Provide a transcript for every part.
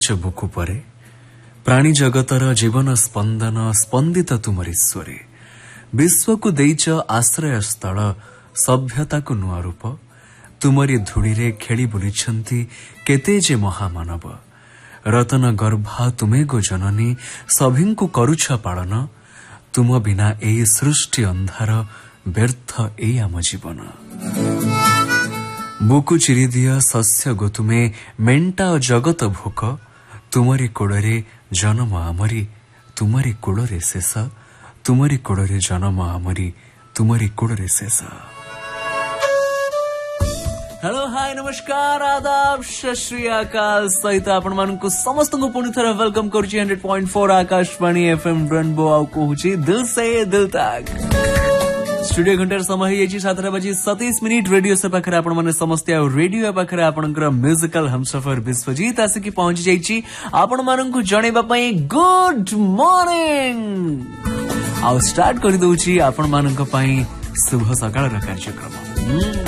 ବୁକୁ ପରେ ପ୍ରାଣୀ ଜଗତର ଜୀବନ ସ୍ପନ୍ଦନ ସ୍ପନ୍ଦିତ ତୁମରି ସ୍ୱରେ ବିଶ୍ୱକୁ ଦେଇଛ ଆଶ୍ରୟ ସ୍ଥଳ ସଭ୍ୟତାକୁ ନୂଆ ରୂପ ତୁମରି ଧୂଳିରେ ଖେଳି ବୁଲିଛନ୍ତି କେତେ ଯେ ମହାମାନବ ରତନ ଗର୍ଭା ତୁମେ ଗୋ ଜନନୀ ସଭିଙ୍କୁ କରୁଛ ପାଳନ ତୁମ ବିନା ଏହି ସୃଷ୍ଟି ଅନ୍ଧାର ବ୍ୟର୍ଥ ଏଇ ଆମ ଜୀବନ ବୁକୁ ଚିରିଦିଅ ଶସ୍ୟ ଗୋ ତୁମେ ମେଣ୍ଟାଅ ଜଗତ ଭୋକ ତୁମରି କୋଳରେ ଜନମ ଆମରି ତୁମରି କୋଳରେ ଶେଷ ତୁମରି କୋଳରେ ଜନମ ଆମରି ତୁମରି କୋଳରେ ଶେଷ। हेलो हाय नमस्कार आदाब सत श्री अकाल सहित आपण मानकु समस्त को पुणी थर वेलकम करूची 100.4 आकाशवाणी एफएम रेनबो आउ कहूची दिल से दिल तक स्टूडियो घंटार समय होई 7:27 रेडियो से पाखरे आपण माने समस्त आ रेडियो पाखरे आपनकर म्यूजिकल हमसफर विश्वजीत आसी की पहुंच जाईची आपण मानकु जणेबा पई गुड मॉर्निंग आउ स्टार्ट कर दउची आपण मानक पई शुभ सकाळ र कार्यक्रम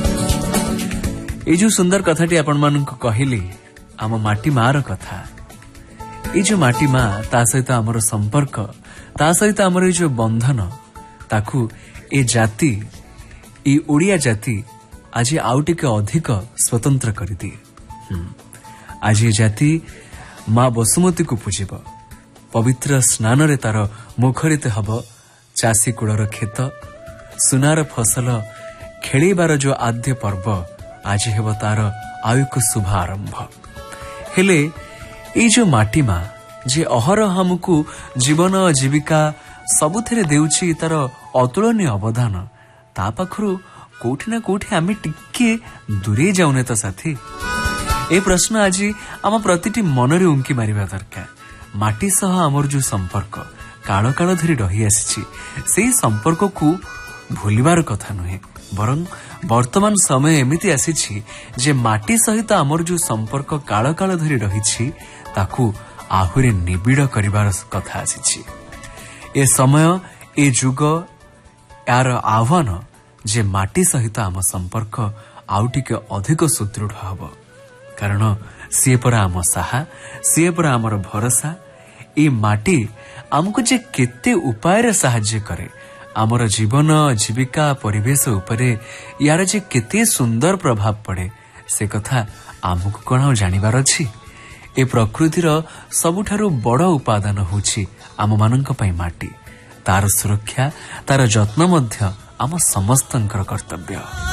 ये जो सुंदर कथाटी आपण मानक कहली आम माटी माँ र कथा ये जो माटी माँ ता सहित आमर संपर्क ता सहित आमर ये जो बंधन ताकू ए जाति ए ओडिया जाति आज आउ टिके अधिक स्वतंत्र कर दिए आज ये जाति माँ बसुमती को पूजिब पवित्र स्नान रे तार मुखरित हब चाषी कूलर खेत सुनार फसल खेलिबार जो आद्य पर्व आज हेब तार आयु शुभ आरंभ हेले ये जो माटी माँ जे अहरह हमकु जीवन जीविका सबुथिरे देउछि तार अतुलनीय अवदान ता पाखरु कोठी ना कोठी आमे टिके दूरे जाउने त साथी ए प्रश्न आज आम प्रतिटी मनरे उंकी मारिबा दरकार माटी सह आमर जो संपर्क काल काल धरि रही आसी सेही संपर्क को भूलिबार कथा नुहे बरं वर्तमान समय एमिति आसी जे माटी सहित आमर जो संपर्क काल काल धरि रही ताकू आहुरी निबिड़ करिबार कथा आसी ए समय ए जुग यार आह्वान जे माटी सहित आम संपर्क आउ टिके अधिक सुदृढ़ हब कारण सी परा आम साहा सी परा आमर भरोसा ए माटी आमको जे केते उपाय साहाय्य करे आमर जीवन जीविका परिवेश उपरे यार जे केते सुंदर प्रभाव पड़े से कथा आमको कौन जानिबार अछि ए प्रकृतिर सबुठारु बड़ उपादान होछि आम मानक पई माटी तार सुरक्षा तार जत्न मध्य आम समस्तंकर कर्तव्य।